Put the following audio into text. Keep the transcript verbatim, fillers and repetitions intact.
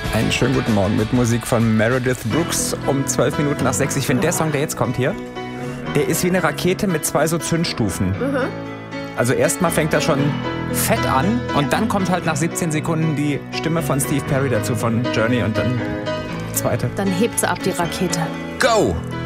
Einen schönen guten Morgen mit Musik von Meredith Brooks um zwölf Minuten nach sechs. Ich finde, der Song, der jetzt kommt hier, der ist wie eine Rakete mit zwei so Zündstufen. Mhm. Also erstmal fängt er schon fett an und dann kommt halt nach siebzehn Sekunden die Stimme von Steve Perry dazu von Journey und dann die zweite. Dann hebt sie ab, die Rakete. Go!